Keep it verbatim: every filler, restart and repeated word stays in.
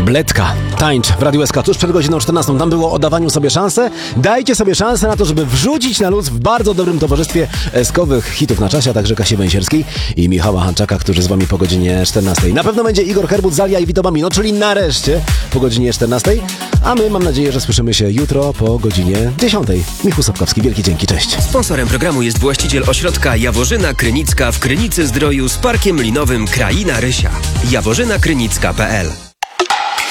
Bledka, tańcz w Radiu S K tuż przed godziną czternastą. Tam było o dawaniu sobie szansę. Dajcie sobie szansę na to, żeby wrzucić na luz w bardzo dobrym towarzystwie eskowych hitów na czasie, a także Kasi Węsierskiej i Michała Hanczaka, którzy z wami po godzinie czternastej. Na pewno będzie Igor Herbut, Zalia i Vito Bambino, czyli nareszcie po godzinie czternastej. A my, mam nadzieję, że słyszymy się jutro po godzinie dziesiątej. Michał Sapkowski, wielkie dzięki, cześć. Sponsorem programu jest właściciel ośrodka Jaworzyna Krynicka w Krynicy Zdroju z Parkiem Linowym Kraina Rysia. jaworzyna krynicka kropka p l